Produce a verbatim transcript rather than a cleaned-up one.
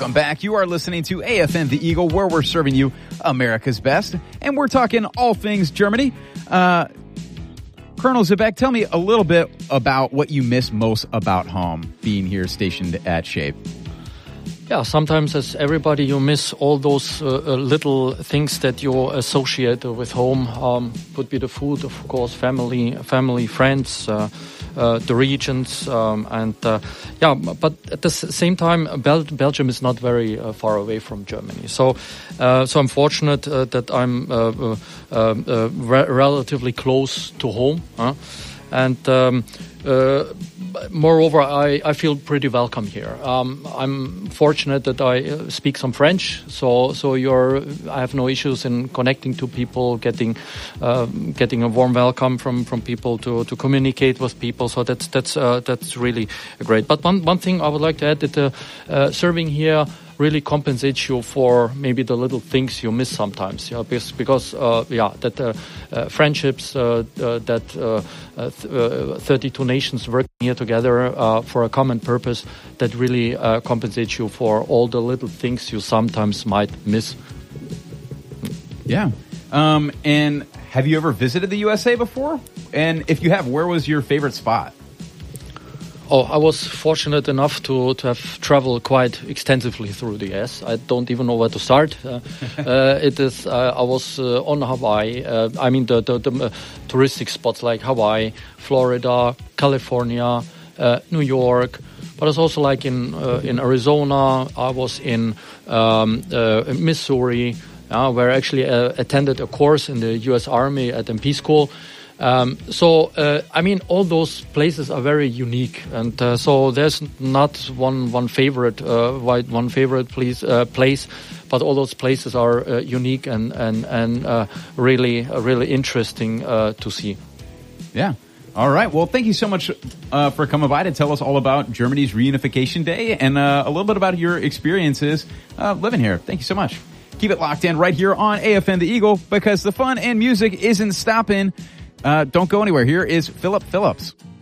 Welcome back. You are listening to A F M The Eagle, where we're serving you America's best. And we're talking all things Germany. Uh, Colonel Zibek, tell me a little bit about what you miss most about home, being here stationed at Shape. Yeah, sometimes as everybody, you miss all those uh, uh, little things that you associate with home. Um, could be the food, of course, family, family, friends, uh, uh, the regions, um, and uh, yeah. But at the same time, Bel- Belgium is not very uh, far away from Germany. So, uh, so I'm fortunate uh, that I'm uh, uh, uh, re- relatively close to home, huh? and. Um, uh, Moreover, I, I feel pretty welcome here. Um, I'm fortunate that I uh, speak some French, so so you're I have no issues in connecting to people, getting uh, getting a warm welcome from, from people to, to communicate with people. So that's that's uh, that's really great. But one one thing I would like to add that uh, uh, serving here really compensates you for maybe the little things you miss sometimes. Yeah, because, because uh, yeah, that uh, uh, friendships, uh, uh, that uh, uh, th- uh, thirty-two nations working here together uh, for a common purpose, that really uh, compensates you for all the little things you sometimes might miss. Yeah. Um, and have you ever visited the U S A before? And if you have, where was your favorite spot? Oh, I was fortunate enough to, to have traveled quite extensively through the U S. I don't even know where to start. Uh, uh, it is. Uh, I was uh, on Hawaii. Uh, I mean, the, the, the uh, touristic spots like Hawaii, Florida, California, uh, New York. But it's also like in uh, in Arizona. I was in um, uh, Missouri, uh, where I actually uh, attended a course in the U S Army at M P school. Um, so, uh, I mean, all those places are very unique, and uh, so there's not one one favorite uh, one favorite place, uh, place, but all those places are uh, unique and and and uh, really uh, really interesting uh, to see. Yeah. All right. Well, thank you so much uh, for coming by to tell us all about Germany's Reunification Day and uh, a little bit about your experiences uh, living here. Thank you so much. Keep it locked in right here on A F M The Eagle, because the fun and music isn't stopping. Uh, don't go anywhere. Here is Philip Phillips.